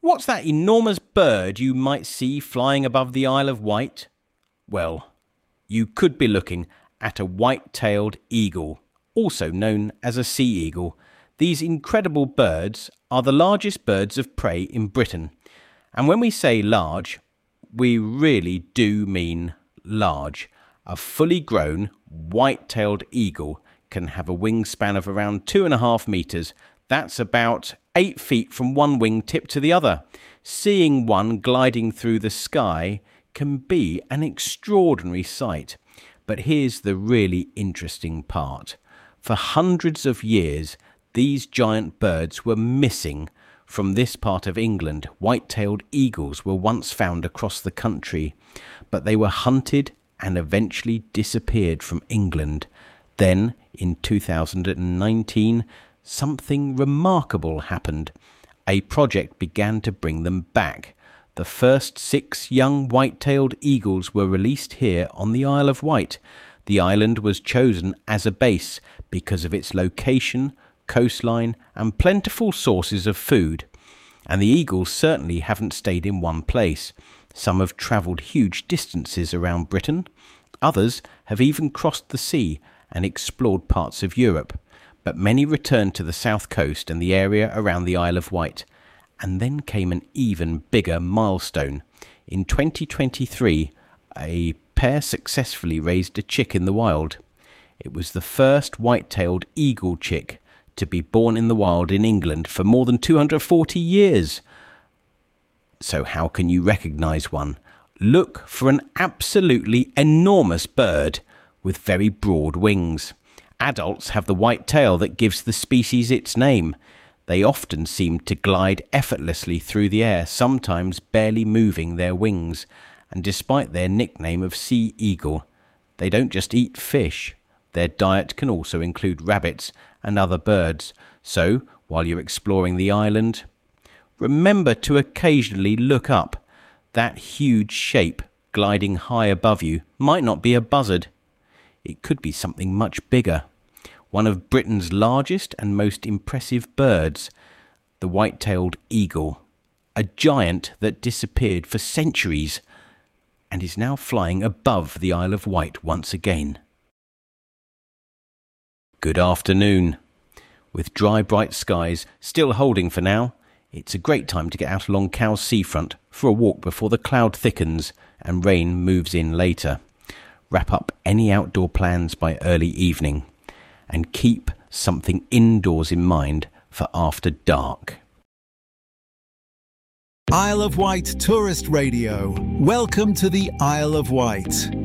What's that enormous bird you might see flying above the Isle of Wight? Well, you could be looking at a white-tailed eagle, also known as a sea eagle. These incredible birds are the largest birds of prey in Britain. And when we say large, we really do mean large. A fully grown white-tailed eagle can have a wingspan of around 2.5 metres. That's about 8 feet from one wing tip to the other. Seeing one gliding through the sky can be an extraordinary sight. But here's the really interesting part. For hundreds of years, these giant birds were missing from this part of England. White-tailed eagles were once found across the country, but they were hunted and eventually disappeared from England. Then, in 2019, something remarkable happened. A project began to bring them back. The first 6 young white-tailed eagles were released here on the Isle of Wight. The island was chosen as a base because of its location, coastline and plentiful sources of food. And the eagles certainly haven't stayed in one place. Some have travelled huge distances around Britain. Others have even crossed the sea and explored parts of Europe. But many returned to the south coast and the area around the Isle of Wight. And then came an even bigger milestone. In 2023, a pair successfully raised a chick in the wild. It was the first white-tailed eagle chick to be born in the wild in England for more than 240 years. So how can you recognise one? Look for an absolutely enormous bird with very broad wings. Adults have the white tail that gives the species its name. They often seem to glide effortlessly through the air, sometimes barely moving their wings. And despite their nickname of sea eagle, they don't just eat fish. Their diet can also include rabbits and other birds. So, while you're exploring the island, remember to occasionally look up. That huge shape gliding high above you might not be a buzzard. It could be something much bigger. One of Britain's largest and most impressive birds, the white-tailed eagle, a giant that disappeared for centuries and is now flying above the Isle of Wight once again. Good afternoon. With dry, bright skies still holding for now, it's a great time to get out along Cowes seafront for a walk before the cloud thickens and rain moves in later. Wrap up any outdoor plans by early evening and keep something indoors in mind for after dark. Isle of Wight Tourist Radio. Welcome to the Isle of Wight.